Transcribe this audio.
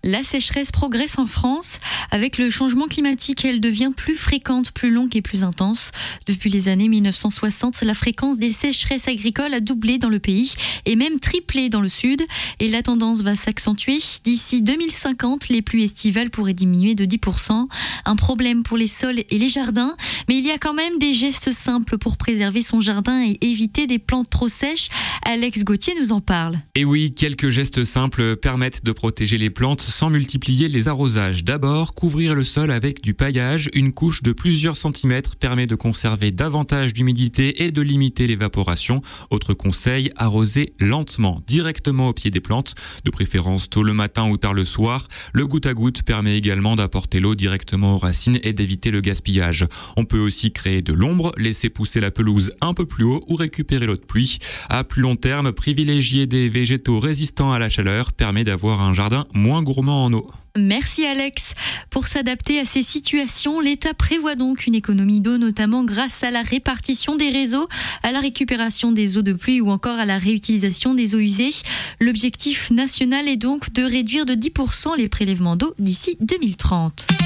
La sécheresse progresse en France. Avec le changement climatique, elle devient plus fréquente, plus longue et plus intense. Depuis les années 1960, la fréquence des sécheresses agricoles a doublé dans le pays et même triplé dans le sud. Et la tendance va s'accentuer. D'ici 2050, les pluies estivales pourraient diminuer de 10%. Un problème pour les sols et les jardins. Mais il y a quand même des gestes simples pour préserver son jardin et éviter des plantes trop sèches. Alex Gauthier nous en parle. Et oui, quelques gestes simples permettent de protéger les plantes sans multiplier les arrosages. D'abord, couvrir le sol avec du paillage. Une couche de plusieurs centimètres permet de conserver davantage d'humidité et de limiter l'évaporation. Autre conseil, arroser lentement, directement au pied des plantes, de préférence tôt le matin ou tard le soir. Le goutte à goutte permet également d'apporter l'eau directement aux racines et d'éviter le gaspillage. On peut aussi créer de l'ombre, laisser pousser la pelouse un peu plus haut ou récupérer l'eau de pluie. À plus long terme, privilégier des végétaux résistants à la chaleur permet d'avoir un jardin moins gourmand en eau. Merci Alex. Pour s'adapter à ces situations, l'État prévoit donc une économie d'eau, notamment grâce à la répartition des réseaux, à la récupération des eaux de pluie ou encore à la réutilisation des eaux usées. L'objectif national est donc de réduire de 10% les prélèvements d'eau d'ici 2030.